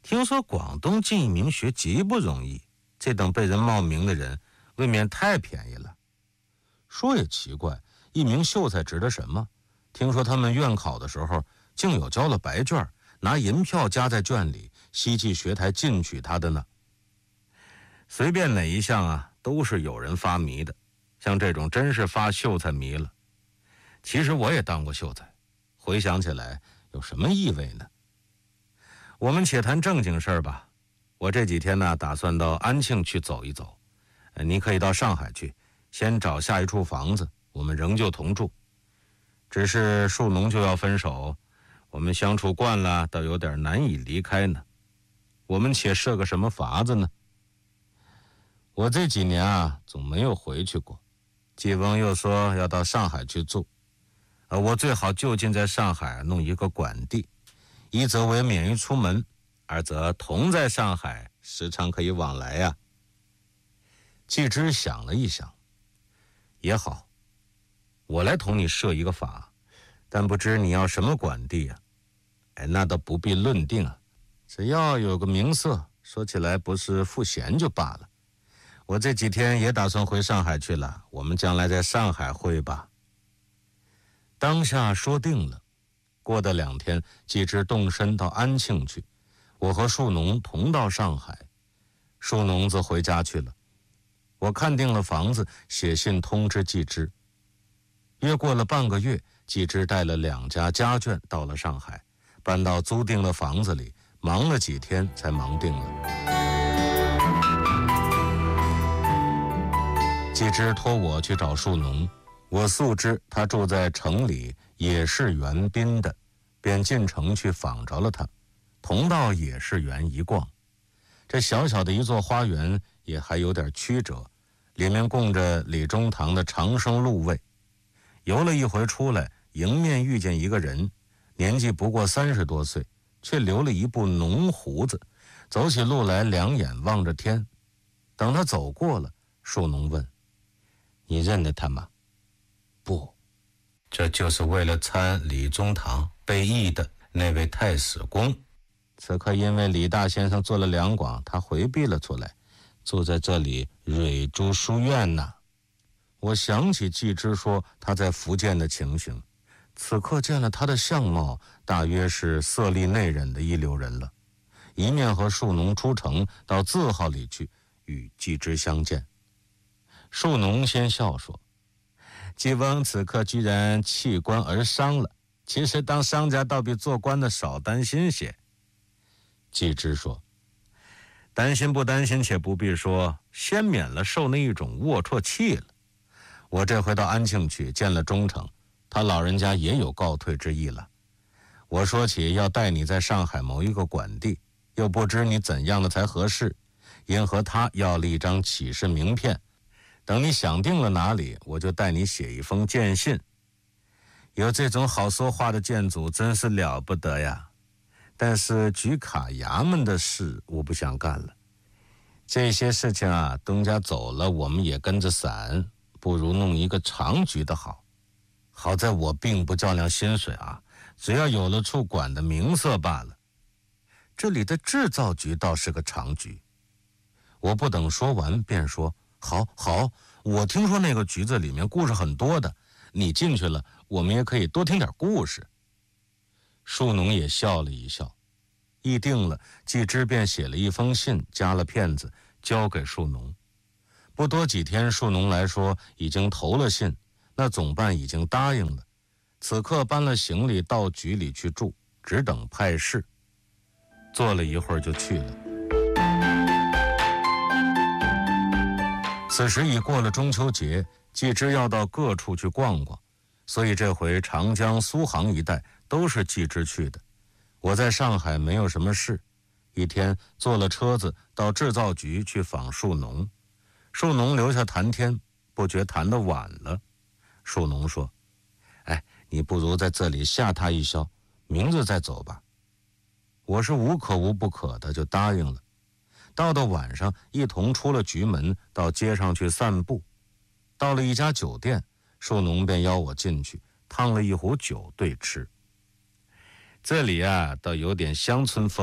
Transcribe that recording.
听说广东进一名学极不容易，这等被人冒名的人，未免太便宜了。说也奇怪，一名秀才值得什么？听说他们院考的时候，竟有交了白卷，拿银票夹在卷里，希冀学台进取他的呢。随便哪一项啊，都是有人发迷的，像这种真是发秀才迷了。其实我也当过秀才，回想起来有什么意味呢？我们且谈正经事儿吧。我这几天呢，打算到安庆去走一走。你可以到上海去，先找下一处房子，我们仍旧同住。只是树农就要分手，我们相处惯了，倒有点难以离开呢。我们且设个什么法子呢？我这几年啊，总没有回去过。季翁又说要到上海去住，我最好就近在上海弄一个管地，一则为免于出门，二则同在上海，时常可以往来呀。季之想了一想，也好，我来同你设一个法，但不知你要什么管地啊？那倒不必论定啊，只要有个名色，说起来不是赋闲就罢了。我这几天也打算回上海去了，我们将来在上海会吧。当下说定了。过的2天，季之动身到安庆去，我和树农同到上海，树农则回家去了。我看定了房子，写信通知季之。约过了半个月，季之带了2家家眷到了上海，搬到租定的房子里，忙了几天才忙定了。季之托我去找树农，我素知他住在城里野市园滨的，便进城去访着了他，同到野市园一逛。这小小的一座花园也还有点曲折，里面供着李中堂的长生鹿位。游了一回出来，迎面遇见一个人，年纪不过30多岁，却留了一部浓胡子，走起路来两眼望着天。等他走过了，树农问：你认得他吗？不，这就是为了参李中堂被议的那位太史公。此刻因为李大先生做了两广，他回避了出来，住在这里蕊珠书院呢。我想起季之说他在福建的情形，此刻见了他的相貌，大约是色厉内荏的一流人了。一面和树农出城到字号里去与季之相见。树农先笑说：季翁此刻居然弃官而商了，其实当商家倒比做官的少担心些。季之说：担心不担心且不必说，先免了受那一种龌龊气了。我这回到安庆去见了忠诚，他老人家也有告退之意了。我说起要带你在上海谋一个管地，又不知你怎样的才合适，因和他要了一张启事名片，等你想定了哪里，我就带你写一封荐信。有这种好说话的建主真是了不得呀，但是举卡衙门的事我不想干了。这些事情啊，东家走了我们也跟着散，不如弄一个长局的好。好在我并不较量薪水啊，只要有了处管的名色罢了。这里的制造局倒是个长局。我不等说完便说：好，我听说那个局子里面故事很多的，你进去了，我们也可以多听点故事。树农也笑了一笑。议定了，季之便写了一封信，加了片子，交给树农。不多几天，树农来说已经投了信，那总办已经答应了，此刻搬了行李到局里去住，只等派事。坐了一会儿就去了。此时已过了中秋节，季之要到各处去逛逛，所以这回长江苏杭一带都是季之去的。我在上海没有什么事，一天坐了车子到制造局去访树农。树农留下谈天，不觉谈得晚了。树农说：你不如在这里吓他一宵，明日再走吧。我是无可无不可的，就答应了。到晚上一同出了局门，到街上去散步。到了一家酒店，树农便邀我进去，烫了一壶酒对吃。这里啊，倒有点乡村风。